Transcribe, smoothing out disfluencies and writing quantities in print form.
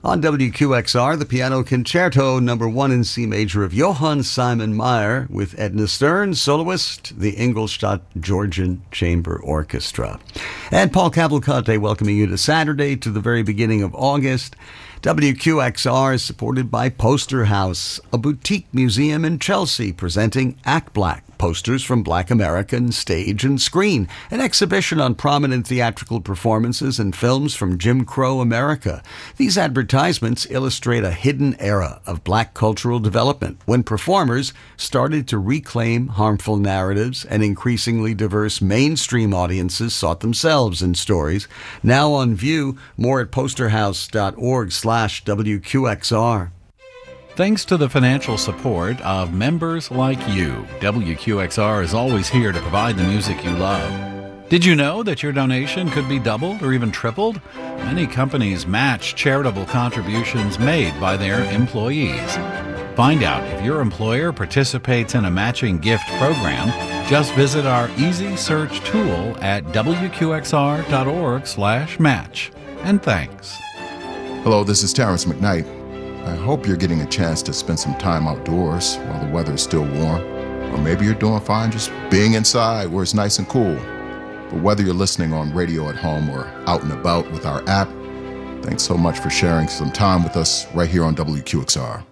On WQXR, the Piano Concerto No. 1 in C major of Johann Simon Mayr with Edna Stern, soloist, the Ingolstadt Georgian Chamber Orchestra. And Paul Cavalcante welcoming you to Saturday, to the very beginning of August. WQXR is supported by Poster House, a boutique museum in Chelsea presenting Act Black, posters from Black American stage and screen, an exhibition on prominent theatrical performances and films from Jim Crow America. These advertisements illustrate a hidden era of Black cultural development when performers started to reclaim harmful narratives and increasingly diverse mainstream audiences sought themselves in stories. Now on view, more at posterhouse.org/WQXR. Thanks to the financial support of members like you, WQXR is always here to provide the music you love. Did you know that your donation could be doubled or even tripled? Many companies match charitable contributions made by their employees. Find out if your employer participates in a matching gift program. Just visit our easy search tool at WQXR.org/match. And thanks. Hello, this is Terrence McKnight. I hope you're getting a chance to spend some time outdoors while the weather is still warm. Or maybe you're doing fine just being inside where it's nice and cool. But whether you're listening on radio at home or out and about with our app, thanks so much for sharing some time with us right here on WQXR.